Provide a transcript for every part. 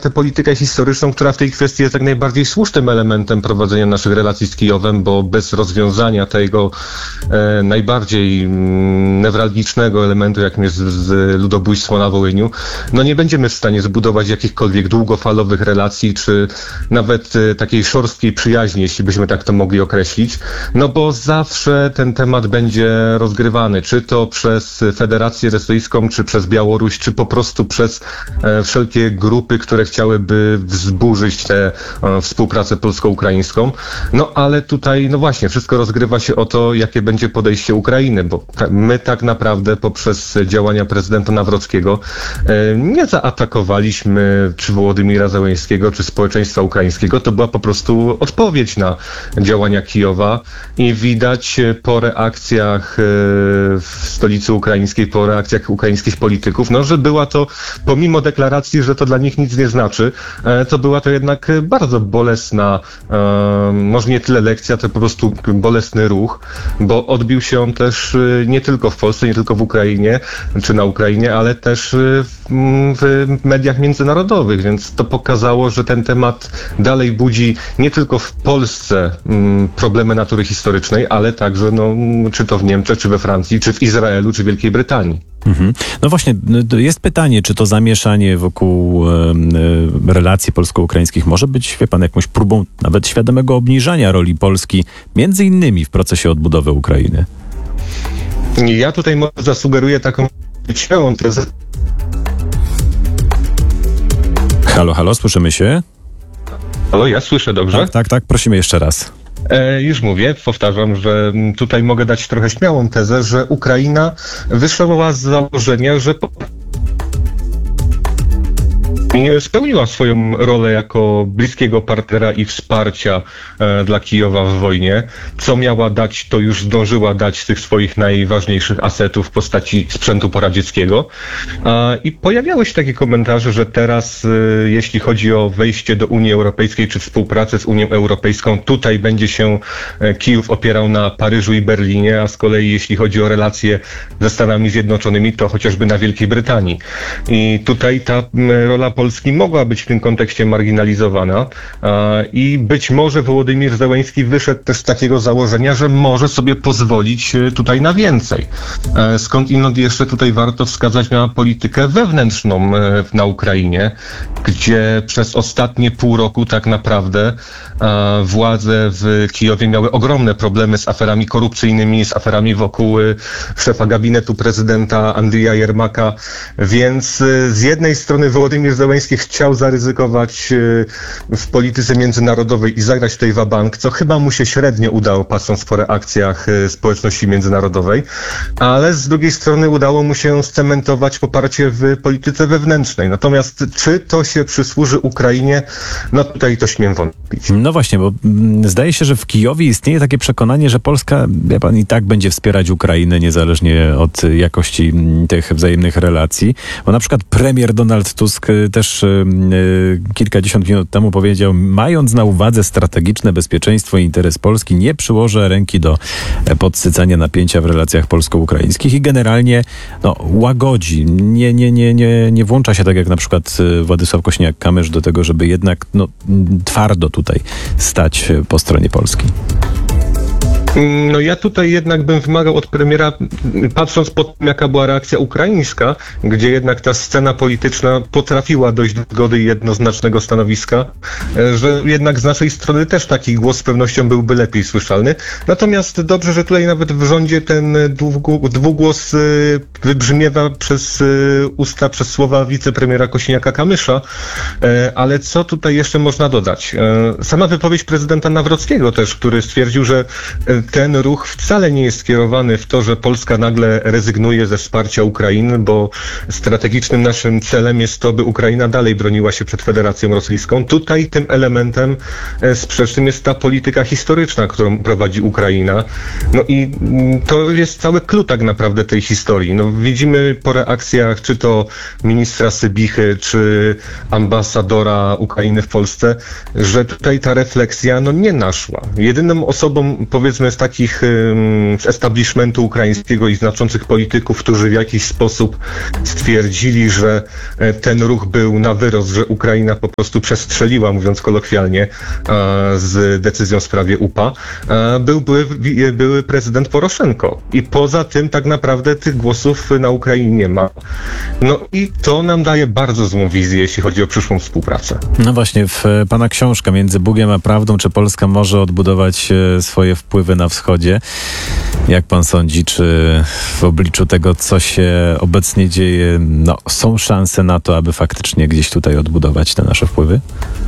tę politykę historyczną, która w tej kwestii jest jak najbardziej słusznym elementem prowadzenia naszych relacji z Kijowem, bo bez rozwiązania tego najbardziej newralgicznego elementu, jakim jest ludobójstwo na Wołyniu, no nie będziemy w stanie zbudować jakichkolwiek długofalowych relacji, czy nawet takiej szorstkiej przyjaźni, jeśli byśmy tak to mogli określić, no bo zawsze ten temat będzie rozgrywany, czy to przez Federację Rosyjską, czy przez Białoruś, czy po prostu przez wszelkie grupy, które chciałyby wzburzyć tę współpracę polsko-ukraińską. No ale tutaj, no właśnie, wszystko rozgrywa się o to, jakie będzie podejście Ukrainy, bo my tak naprawdę poprzez działania prezydenta Nawrockiego nie zaatakowaliśmy czy Wołodymira Zełenskiego, czy społeczeństwa ukraińskiego. To była po prostu odpowiedź na działania Kijowa i widać po reakcjach w stolicy ukraińskiej, po reakcjach ukraińskich polityków, no, że była to, pomimo deklaracji, że to dla nich nic nie znaczy, to była to jednak bardzo bolesna, może nie tyle lekcja, to po prostu bolesny ruch, bo odbił się on też nie tylko w Polsce, nie tylko w Ukrainie, czy na Ukrainie, ale też w mediach międzynarodowych, więc to pokazało, że ten temat dalej budzi nie tylko w Polsce problemy natury historycznej, ale także, no, czy to w Niemczech, czy we Francji, czy w Izraelu, czy Wielkiej Brytanii. No właśnie, jest pytanie, czy to zamieszanie wokół relacji polsko-ukraińskich może być, wie pan, jakąś próbą nawet świadomego obniżania roli Polski, między innymi w procesie odbudowy Ukrainy? Ja tutaj może zasugeruję taką śmiałą tezę. Halo, słyszymy się? Halo, ja słyszę dobrze? Tak, prosimy jeszcze raz. Już mówię, powtarzam, że tutaj mogę dać trochę śmiałą tezę, że Ukraina wyszła z założenia, że spełniła swoją rolę jako bliskiego partnera i wsparcia dla Kijowa w wojnie. Co miała dać, to już zdążyła dać z tych swoich najważniejszych asetów w postaci sprzętu poradzieckiego. I pojawiały się takie komentarze, że teraz, jeśli chodzi o wejście do Unii Europejskiej czy współpracę z Unią Europejską, tutaj będzie się Kijów opierał na Paryżu i Berlinie, a z kolei jeśli chodzi o relacje ze Stanami Zjednoczonymi, to chociażby na Wielkiej Brytanii. I tutaj ta rola Polski mogła być w tym kontekście marginalizowana i być może Wołodymir Zełenski wyszedł też z takiego założenia, że może sobie pozwolić tutaj na więcej. Skądinąd jeszcze tutaj warto wskazać na politykę wewnętrzną na Ukrainie, gdzie przez ostatnie pół roku tak naprawdę władze w Kijowie miały ogromne problemy z aferami korupcyjnymi, z aferami wokół szefa gabinetu prezydenta Andrija Jermaka, więc z jednej strony Wołodymir Zełenski chciał zaryzykować w polityce międzynarodowej i zagrać tutaj wabank, co chyba mu się średnio udało, patrząc po reakcjach społeczności międzynarodowej, ale z drugiej strony udało mu się scementować poparcie w polityce wewnętrznej. Natomiast czy to się przysłuży Ukrainie? No tutaj to śmiem wątpić. No właśnie, bo zdaje się, że w Kijowie istnieje takie przekonanie, że Polska, wie pan, i tak będzie wspierać Ukrainę niezależnie od jakości tych wzajemnych relacji. Bo na przykład premier Donald Tusk też kilkadziesiąt minut temu powiedział, mając na uwadze strategiczne bezpieczeństwo i interes Polski, nie przyłożę ręki do podsycania napięcia w relacjach polsko-ukraińskich i generalnie łagodzi. Nie włącza się tak jak na przykład Władysław Kosiniak-Kamysz do tego, żeby jednak twardo tutaj stać po stronie Polski. No ja tutaj jednak bym wymagał od premiera, patrząc po tym, jaka była reakcja ukraińska, gdzie jednak ta scena polityczna potrafiła dojść do zgody i jednoznacznego stanowiska, że jednak z naszej strony też taki głos z pewnością byłby lepiej słyszalny. Natomiast dobrze, że tutaj nawet w rządzie ten dwugłos wybrzmiewa przez usta, przez słowa wicepremiera Kosiniaka-Kamysza, ale co tutaj jeszcze można dodać? Sama wypowiedź prezydenta Nawrockiego też, który stwierdził, że ten ruch wcale nie jest skierowany w to, że Polska nagle rezygnuje ze wsparcia Ukrainy, bo strategicznym naszym celem jest to, by Ukraina dalej broniła się przed Federacją Rosyjską. Tutaj tym elementem sprzecznym jest ta polityka historyczna, którą prowadzi Ukraina. No i to jest cały clue tak naprawdę tej historii. No, widzimy po reakcjach czy to ministra Sybichy, czy ambasadora Ukrainy w Polsce, że tutaj ta refleksja nie naszła. Jedyną osobą, powiedzmy, też takich z establishmentu ukraińskiego i znaczących polityków, którzy w jakiś sposób stwierdzili, że ten ruch był na wyrost, że Ukraina po prostu przestrzeliła, mówiąc kolokwialnie, z decyzją w sprawie UPA, były prezydent Poroszenko. I poza tym tak naprawdę tych głosów na Ukrainie nie ma. No i to nam daje bardzo złą wizję, jeśli chodzi o przyszłą współpracę. No właśnie, w pana książka Między Bugiem a Prawdą, czy Polska może odbudować swoje wpływy na wschodzie? Jak pan sądzi, czy w obliczu tego, co się obecnie dzieje, są szanse na to, aby faktycznie gdzieś tutaj odbudować te nasze wpływy?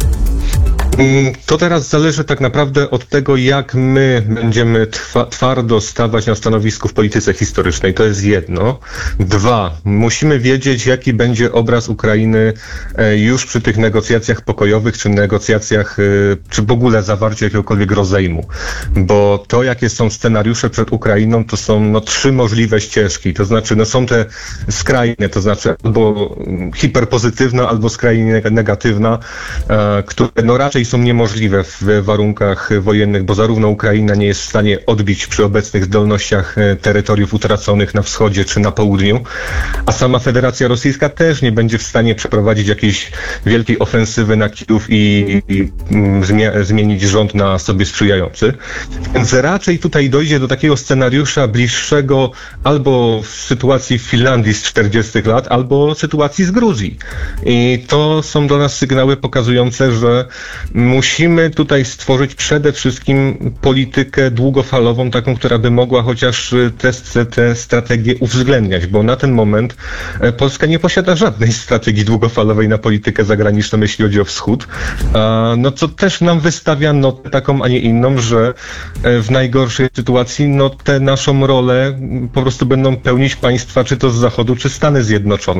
To teraz zależy tak naprawdę od tego, jak my będziemy twardo stawać na stanowisku w polityce historycznej. To jest jedno. 2. Musimy wiedzieć, jaki będzie obraz Ukrainy już przy tych negocjacjach pokojowych, czy negocjacjach, czy w ogóle zawarciu jakiegokolwiek rozejmu. Bo to, jakie są scenariusze przed Ukrainą, to są 3 możliwe ścieżki. To znaczy, są te skrajne, to znaczy albo hiperpozytywna, albo skrajnie negatywna, które raczej są niemożliwe w warunkach wojennych, bo zarówno Ukraina nie jest w stanie odbić przy obecnych zdolnościach terytoriów utraconych na wschodzie czy na południu, a sama Federacja Rosyjska też nie będzie w stanie przeprowadzić jakiejś wielkiej ofensywy na Kijów i zmienić rząd na sobie sprzyjający. Więc raczej tutaj dojdzie do takiego scenariusza bliższego albo w sytuacji w Finlandii z 40 lat, albo sytuacji z Gruzji. I to są do nas sygnały pokazujące, że musimy tutaj stworzyć przede wszystkim politykę długofalową, taką, która by mogła chociaż te strategie uwzględniać, bo na ten moment Polska nie posiada żadnej strategii długofalowej na politykę zagraniczną, jeśli chodzi o wschód. Co też nam wystawia notę taką, a nie inną, że w najgorszej sytuacji tę naszą rolę po prostu będą pełnić państwa, czy to z Zachodu, czy Stany Zjednoczone.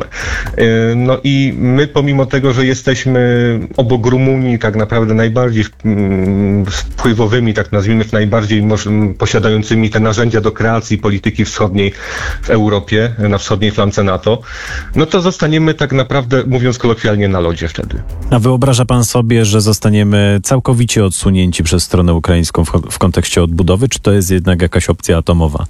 I my, pomimo tego, że jesteśmy obok Rumunii tak naprawdę najbardziej wpływowymi, tak nazwijmy, najbardziej posiadającymi te narzędzia do kreacji polityki wschodniej w Europie, na wschodniej flance NATO, to zostaniemy tak naprawdę, mówiąc kolokwialnie, na lodzie wtedy. A wyobraża pan sobie, że zostaniemy całkowicie odsunięci przez stronę ukraińską w kontekście odbudowy, czy to jest jednak jakaś opcja atomowa?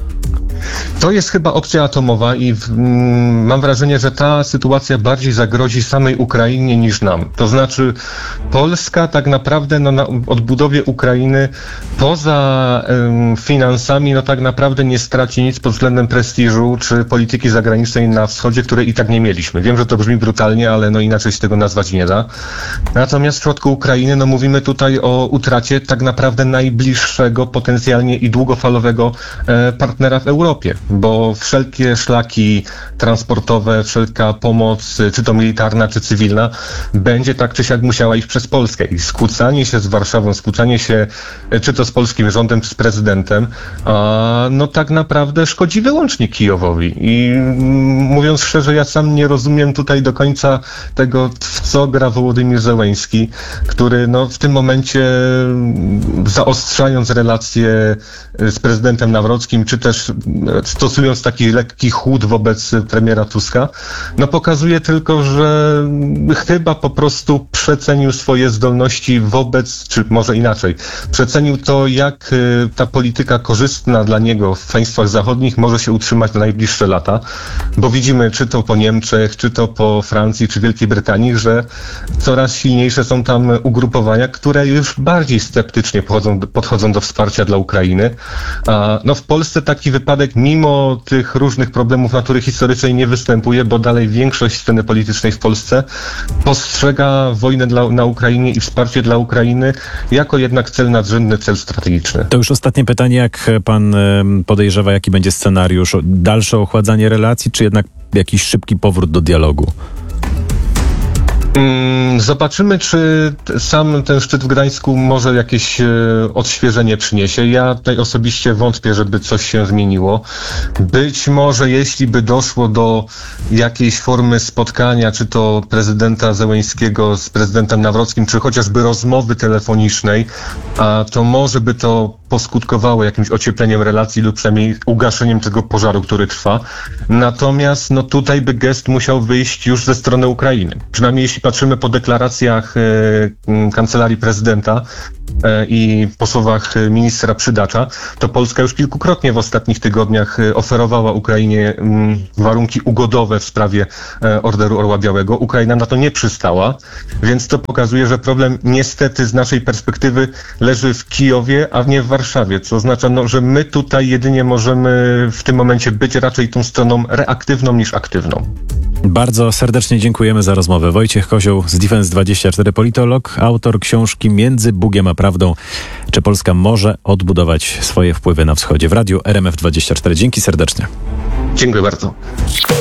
To jest chyba opcja atomowa i mam wrażenie, że ta sytuacja bardziej zagrozi samej Ukrainie niż nam. To znaczy Polska tak naprawdę na odbudowie Ukrainy poza finansami tak naprawdę nie straci nic pod względem prestiżu czy polityki zagranicznej na wschodzie, której i tak nie mieliśmy. Wiem, że to brzmi brutalnie, ale inaczej się tego nazwać nie da. Natomiast w przypadku Ukrainy mówimy tutaj o utracie tak naprawdę najbliższego potencjalnie i długofalowego partnera w Europie, bo wszelkie szlaki transportowe, wszelka pomoc, czy to militarna, czy cywilna, będzie tak czy siak musiała iść przez Polskę. I skłócanie się z Warszawą, skłócanie się czy to z polskim rządem, czy z prezydentem, tak naprawdę szkodzi wyłącznie Kijowowi. I mówiąc szczerze, ja sam nie rozumiem tutaj do końca tego, w co gra Wołodymyr Zełenski, który w tym momencie, zaostrzając relacje z prezydentem Nawrockim, czy też stosując taki lekki chłód wobec premiera Tuska, pokazuje tylko, że chyba po prostu przecenił swoje zdolności wobec, czy może inaczej, przecenił to, jak ta polityka korzystna dla niego w państwach zachodnich może się utrzymać na najbliższe lata, bo widzimy, czy to po Niemczech, czy to po Francji, czy Wielkiej Brytanii, że coraz silniejsze są tam ugrupowania, które już bardziej sceptycznie podchodzą do wsparcia dla Ukrainy. W Polsce taki wypadek, mimo tych różnych problemów natury historycznej, nie występuje, bo dalej większość sceny politycznej w Polsce postrzega wojnę na Ukrainie i wsparcie dla Ukrainy jako jednak cel nadrzędny, cel strategiczny. To już ostatnie pytanie, jak pan podejrzewa, jaki będzie scenariusz? Dalsze ochładzanie relacji, czy jednak jakiś szybki powrót do dialogu? Zobaczymy, czy sam ten szczyt w Gdańsku może jakieś odświeżenie przyniesie. Ja tutaj osobiście wątpię, żeby coś się zmieniło. Być może jeśli by doszło do jakiejś formy spotkania, czy to prezydenta Zełenskiego z prezydentem Nawrockim, czy chociażby rozmowy telefonicznej, to może by to poskutkowało jakimś ociepleniem relacji lub przynajmniej ugaszeniem tego pożaru, który trwa. Natomiast tutaj by gest musiał wyjść już ze strony Ukrainy. Przynajmniej jeśli patrzymy po deklaracjach Kancelarii Prezydenta, i po słowach ministra Przydacza, to Polska już kilkukrotnie w ostatnich tygodniach oferowała Ukrainie warunki ugodowe w sprawie Orderu Orła Białego. Ukraina na to nie przystała, więc to pokazuje, że problem niestety z naszej perspektywy leży w Kijowie, a nie w Warszawie, co oznacza, że my tutaj jedynie możemy w tym momencie być raczej tą stroną reaktywną niż aktywną. Bardzo serdecznie dziękujemy za rozmowę. Wojciech Kozioł z Defense24, politolog, autor książki Między Bugiem a Prawdą. Czy Polska może odbudować swoje wpływy na wschodzie? W radiu RMF24. Dzięki serdecznie. Dziękuję bardzo.